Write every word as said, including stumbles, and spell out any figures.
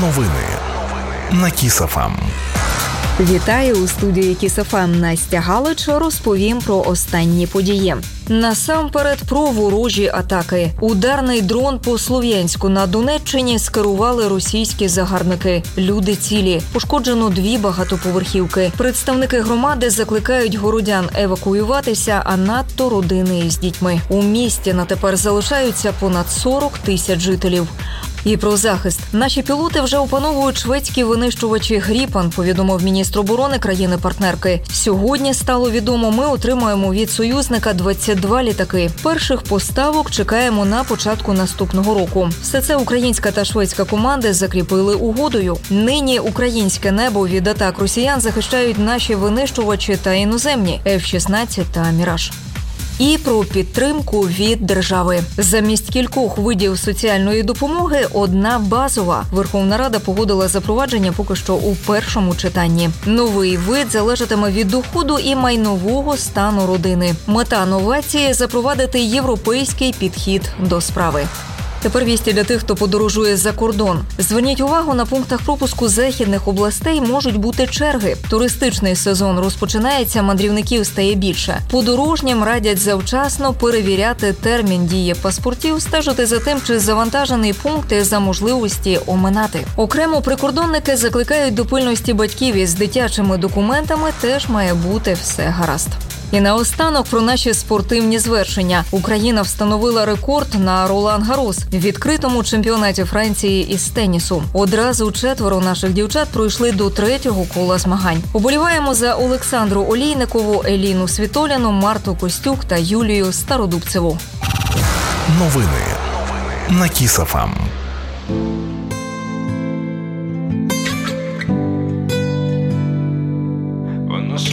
Новини на Кіс-еф ем. Вітаю у студії Кіс-еф ем. Настя Галич. Розповім про останні події. Насамперед про ворожі атаки. Ударний дрон по Слов'янську на Донеччині скерували російські загарбники. Люди цілі. Пошкоджено дві багатоповерхівки. Представники громади закликають городян евакуюватися, а надто родини із дітьми. У місті на тепер залишаються понад сорок тисяч жителів. І про захист. Наші пілоти вже опановують шведські винищувачі «Гріпен», повідомив міністр оборони країни-партнерки. Сьогодні стало відомо, ми отримаємо від союзника двадцять два літаки. Перших поставок чекаємо на початку наступного року. Все це українська та шведська команди закріпили угодою. Нині українське небо від атак росіян захищають наші винищувачі та іноземні еф шістнадцять та «Міраж». І про підтримку від держави. Замість кількох видів соціальної допомоги – одна базова. Верховна Рада погодила запровадження поки що у першому читанні. Новий вид залежатиме від доходу і майнового стану родини. Мета новації – запровадити європейський підхід до справи. Тепер вісті для тих, хто подорожує за кордон. Зверніть увагу, на пунктах пропуску західних областей можуть бути черги. Туристичний сезон розпочинається, мандрівників стає більше. Подорожнім радять завчасно перевіряти термін дії паспортів, стежити за тим, чи завантажений пункт і за можливості оминати. Окремо прикордонники закликають до пильності батьків із дитячими документами, теж має бути все гаразд. І наостанок про наші спортивні звершення. Україна встановила рекорд на Ролан-Гарос – відкритому чемпіонаті Франції із тенісу. Одразу четверо наших дівчат пройшли до третього кола змагань. Поболіваємо за Олександру Олійникову, Еліну Світоліну, Марту Костюк та Юлію Стародубцеву. Новини на Кіс-еф ем.